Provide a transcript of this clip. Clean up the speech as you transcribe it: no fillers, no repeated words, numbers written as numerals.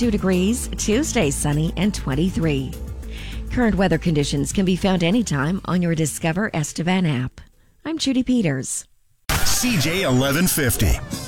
22 degrees. Tuesday, sunny and 23. Current weather conditions can be found anytime on your Discover Estevan app. I'm Judy Peters. CJ 1150.